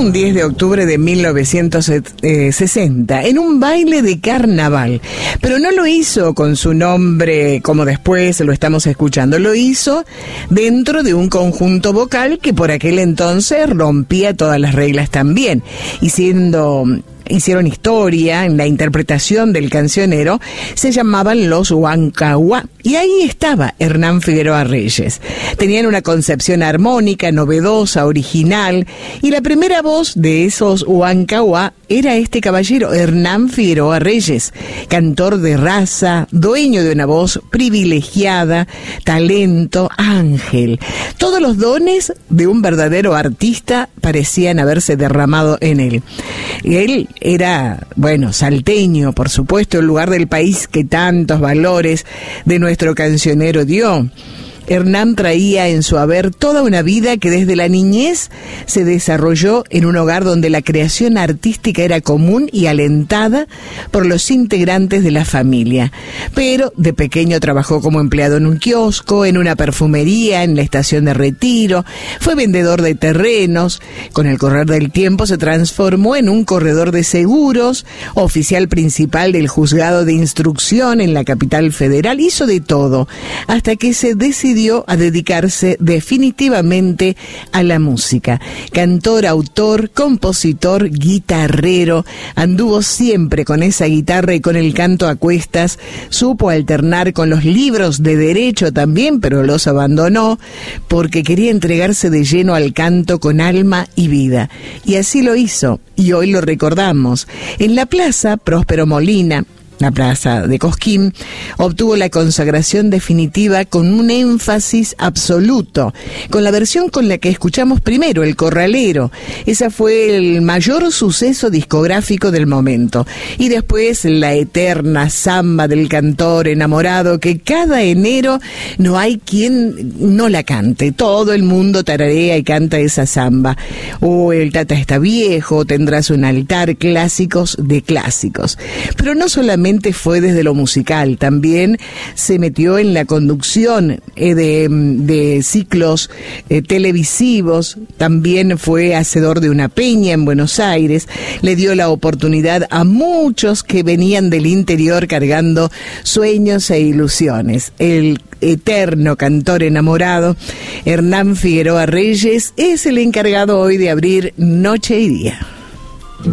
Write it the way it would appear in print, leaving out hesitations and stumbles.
un 10 de octubre de 1960 en un baile de carnaval, pero no lo hizo con su nombre como después lo estamos escuchando, lo hizo dentro de un conjunto vocal que por aquel entonces rompía todas las reglas también, hicieron historia en la interpretación del cancionero, se llamaban los Huancahuá, y ahí estaba Hernán Figueroa Reyes. Tenían una concepción armónica, novedosa, original, y la primera voz de esos Huancahuá era este caballero, Hernán Figueroa Reyes, cantor de raza, dueño de una voz privilegiada, talento, ángel. Todos los dones de un verdadero artista parecían haberse derramado en él. Él era, salteño, por supuesto, el lugar del país que tantos valores de nuestro cancionero dio. Hernán traía en su haber toda una vida que desde la niñez se desarrolló en un hogar donde la creación artística era común y alentada por los integrantes de la familia. Pero de pequeño trabajó como empleado en un kiosco, en una perfumería, en la estación de Retiro, fue vendedor de terrenos. Con el correr del tiempo se transformó en un corredor de seguros, oficial principal del juzgado de instrucción en la capital federal, hizo de todo, hasta que se decidió a dedicarse definitivamente a la música. Cantor, autor, compositor, guitarrero, anduvo siempre con esa guitarra y con el canto a cuestas, supo alternar con los libros de derecho también, pero los abandonó porque quería entregarse de lleno al canto con alma y vida. Y así lo hizo, y hoy lo recordamos. En la plaza Próspero Molina, la plaza de Cosquín, obtuvo la consagración definitiva con un énfasis absoluto, con la versión con la que escuchamos primero, El Corralero. Esa fue el mayor suceso discográfico del momento. Y después la eterna samba del cantor enamorado, que cada enero no hay quien no la cante. Todo el mundo tararea y canta esa samba. El Tata está viejo, Tendrás un altar, clásicos de clásicos. Pero no solamente fue desde lo musical, también se metió en la conducción de ciclos televisivos, también fue hacedor de una peña en Buenos Aires, le dio la oportunidad a muchos que venían del interior cargando sueños e ilusiones. El eterno cantor enamorado, Hernán Figueroa Reyes, es el encargado hoy de abrir Noche y Día.